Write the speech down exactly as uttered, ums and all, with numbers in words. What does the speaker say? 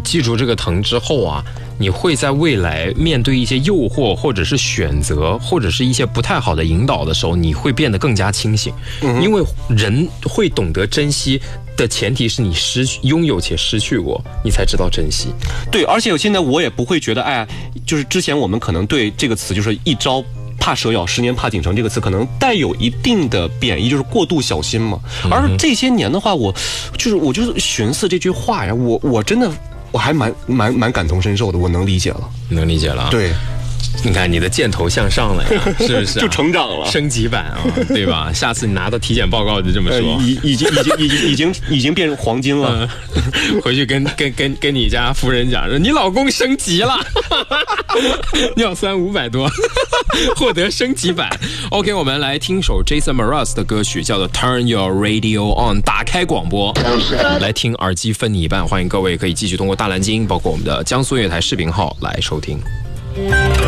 记住这个疼之后啊，你会在未来面对一些诱惑，或者是选择，或者是一些不太好的引导的时候，你会变得更加清醒。嗯、因为人会懂得珍惜的前提是你失拥有且失去过，你才知道珍惜。 对，而且现在我也不会觉得，哎，就是之前我们可能对这个词就是一招怕蛇咬，十年怕井绳这个词可能带有一定的贬义，就是过度小心嘛。而这些年的话，我就是我就是寻思这句话呀，我我真的我还蛮蛮蛮感同身受的，我能理解了， 能理解了。 对。 你看你的箭头向上了呀，是不是、啊？ 就成长了， 升级版啊，对吧？下次你拿到体检报告就这么说， 呃、已已经已经已经已经已经变成黄金了。 嗯、回去跟跟跟跟你家夫人讲说，你老公升级了，尿酸五百多，获得升级版。OK， 我们来听首 Jason Mraz 的歌曲，叫做 Turn Your Radio On， 打开广播，来听耳机分你一半。欢迎各位可以继续通过大蓝鲸，包括我们的江苏乐台视频号来收听。